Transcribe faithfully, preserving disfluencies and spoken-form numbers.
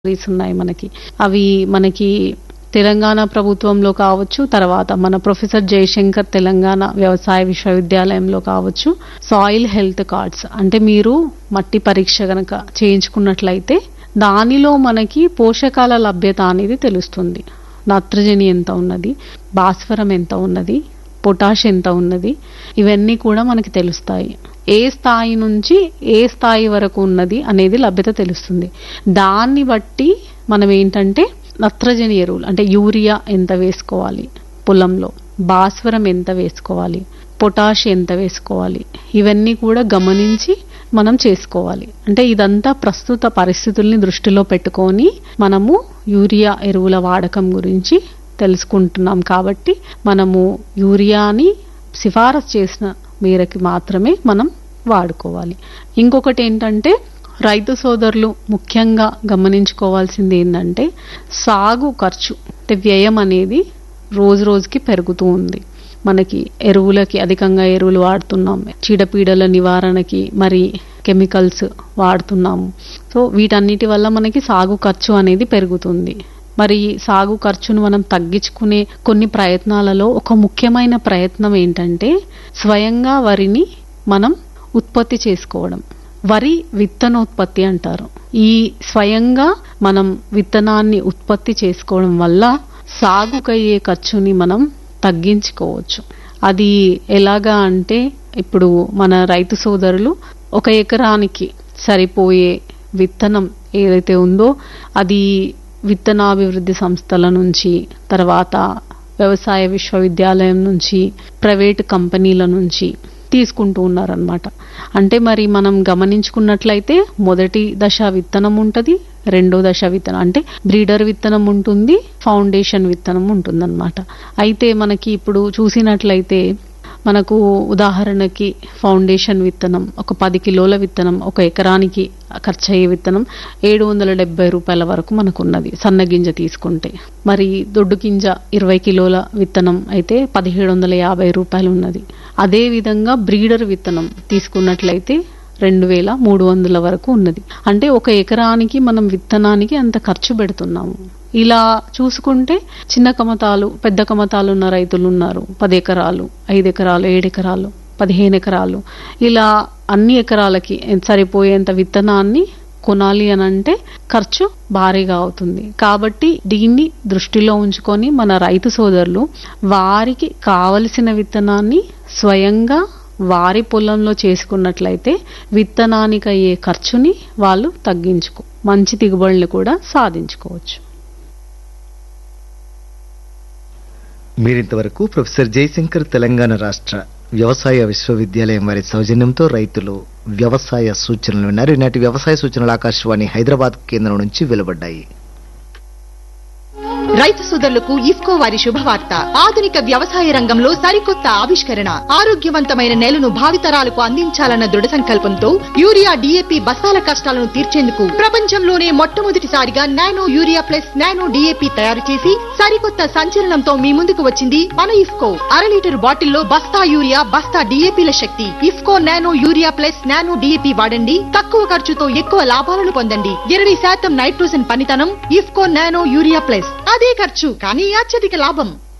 రీస్ ఉన్నాయి మనకి. అవి మనకి తెలంగాణ ప్రభుత్వంలో కావచ్చు, తర్వాత మన ప్రొఫెసర్ జయశంకర్ తెలంగాణ వ్యవసాయ విశ్వవిద్యాలయంలో కావచ్చు, సాయిల్ హెల్త్ కార్డ్స్ అంటే మీరు మట్టి పరీక్ష గనక చేయించుకున్నట్లయితే దానిలో మనకి పోషకాల లభ్యత అనేది తెలుస్తుంది. నత్రజని ఎంత ఉన్నది, భాస్వరం ఎంత ఉన్నది, పొటాష్ ఎంత ఉన్నది, ఇవన్నీ కూడా మనకి తెలుస్తాయి. ఏ స్థాయి నుంచి ఏ స్థాయి వరకు ఉన్నది అనేది లభ్యత తెలుస్తుంది. దాన్ని బట్టి మనం ఏంటంటే నత్రజని ఎరువులు అంటే యూరియా ఎంత వేసుకోవాలి పొలంలో, భాస్వరం ఎంత వేసుకోవాలి, పొటాష్ ఎంత వేసుకోవాలి, ఇవన్నీ కూడా గమనించి మనం చేసుకోవాలి. అంటే ఇదంతా ప్రస్తుత పరిస్థితుల్ని దృష్టిలో పెట్టుకొని మనము యూరియా ఎరువుల వాడకం గురించి తెలుసుకుంటున్నాం. కాబట్టి మనము యూరియాని సిఫారసు చేసిన మేరకి మాత్రమే మనం వాడుకోవాలి. ఇంకొకటి ఏంటంటే రైతు సోదరులు ముఖ్యంగా గమనించుకోవాల్సింది ఏంటంటే సాగు ఖర్చు అంటే వ్యయం అనేది రోజు రోజుకి పెరుగుతూ ఉంది. మనకి ఎరువులకి అధికంగా ఎరువులు వాడుతున్నాం, చీడపీడల నివారణకి మరి కెమికల్స్ వాడుతున్నాము. సో వీటన్నిటి వల్ల మనకి సాగు ఖర్చు అనేది పెరుగుతుంది. మరి సాగు ఖర్చును మనం తగ్గించుకునే కొన్ని ప్రయత్నాలలో ఒక ముఖ్యమైన ప్రయత్నం ఏంటంటే స్వయంగా వరిని మనం ఉత్పత్తి చేసుకోవడం. వరి విత్తనోత్పత్తి అంటారు. ఈ స్వయంగా మనం విత్తనాన్ని ఉత్పత్తి చేసుకోవడం వల్ల సాగుకయ్యే ఖర్చుని మనం తగ్గించుకోవచ్చు. అది ఎలాగా అంటే ఇప్పుడు మన రైతు సోదరులు ఒక ఎకరానికి సరిపోయే విత్తనం ఏదైతే ఉందో అది విత్తనాభివృద్ధి సంస్థల నుంచి, తర్వాత వ్యవసాయ విశ్వవిద్యాలయం నుంచి, ప్రైవేటు కంపెనీల నుంచి తీసుకుంటూ ఉన్నారనమాట. అంటే మరి మనం గమనించుకున్నట్లయితే మొదటి దశ విత్తనం ఉంటుంది, రెండో దశ విత్తనం అంటే బ్రీడర్ విత్తనం ఉంటుంది, ఫౌండేషన్ విత్తనం ఉంటుందన్నమాట. అయితే మనకి ఇప్పుడు చూసినట్లయితే మనకు ఉదాహరణకి ఫౌండేషన్ విత్తనం ఒక పది కిలోల విత్తనం ఒక ఎకరానికి ఖర్చు అయ్యే విత్తనం ఏడు వందల డెబ్బై రూపాయల వరకు మనకున్నది సన్న గింజ తీసుకుంటే. మరి దొడ్డు గింజ ఇరవై కిలోల విత్తనం అయితే పదిహేడు వందల యాభై రూపాయలు ఉన్నది. అదే విధంగా బ్రీడర్ విత్తనం తీసుకున్నట్లయితే రెండు వేల మూడు వందల వరకు ఉన్నది. అంటే ఒక ఎకరానికి మనం విత్తనానికి అంత ఖర్చు పెడుతున్నాము. ఇలా చూసుకుంటే చిన్న కమతాలు పెద్ద కమతాలు ఉన్న రైతులు ఉన్నారు. పది ఎకరాలు, ఐదు ఎకరాలు, ఏడు ఎకరాలు, పదిహేను ఎకరాలు, ఇలా అన్ని ఎకరాలకి సరిపోయేంత విత్తనాన్ని కొనాలి అని అంటే ఖర్చు భారీగా అవుతుంది. కాబట్టి దీన్ని దృష్టిలో ఉంచుకొని మన రైతు సోదరులు వారికి కావలసిన విత్తనాన్ని స్వయంగా వారి పొలంలో చేసుకున్నట్లయితే విత్తనానికి అయ్యే ఖర్చుని వాళ్ళు తగ్గించుకో మంచి దిగుబడులు కూడా సాధించుకోవచ్చు. మీరింతవరకు ప్రొఫెసర్ జయశంకర్ తెలంగాణ రాష్ట్ర వ్యవసాయ విశ్వవిద్యాలయం వారి సౌజన్యంతో రైతులు వ్యవసాయ సూచనలు విన్నారు. ఈనాటి వ్యవసాయ సూచనలు ఆకాశవాణి హైదరాబాద్ కేంద్రం నుంచి వెలువడ్డాయి. రైతు సోదరులకు ఇఫ్కో వారి శుభవార్త. ఆధునిక వ్యవసాయ రంగంలో సరికొత్త ఆవిష్కరణ, ఆరోగ్యవంతమైన నేలను భావితరాలకు అందించాలన్న దృఢ సంకల్పంతో యూరియా డిఏపి బస్తాల కష్టాలను తీర్చేందుకు ప్రపంచంలోనే మొట్టమొదటిసారిగా nano urea plus nano DAP తయారు చేసి సరికొత్త సంచలనంతో మీ ముందుకు వచ్చింది మన ఇఫ్కో. అర లీటర్ బాటిల్లో బస్తా యూరియా, బస్తా డిఏపిల శక్తి. IFFCO nano urea plus nano DAP వాడండి, తక్కువ ఖర్చుతో ఎక్కువ లాభాలను పొందండి. ఇరవై శాతం నైట్రోజన్ పనితనం. ఇఫ్కో నానో యూరియా ప్లస్, అదే ఖర్చు కానీ అత్యధిక లాభం.